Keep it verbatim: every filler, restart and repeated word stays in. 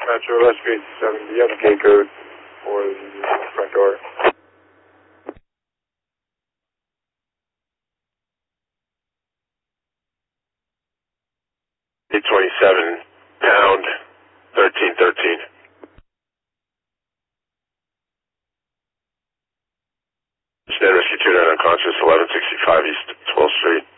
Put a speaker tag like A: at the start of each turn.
A: Metro Rescue eighty-seven, do you have a gate code for the front door?
B: eight twenty-seven, pound, thirteen thirteen. Stand Rescue two nine unconscious, eleven sixty-five East twelfth Street.